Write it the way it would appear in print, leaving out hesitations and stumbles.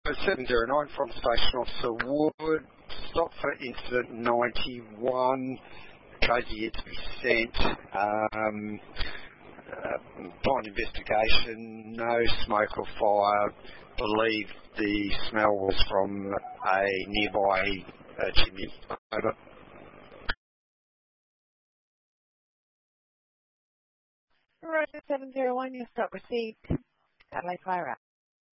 709 from Station Officer Wood. Stop for incident 91. Code yet to be sent. Blind investigation. No smoke or fire. Believe the smell was from a nearby chimney. Over. Roger 701, your stop received. Adelaide Fire out.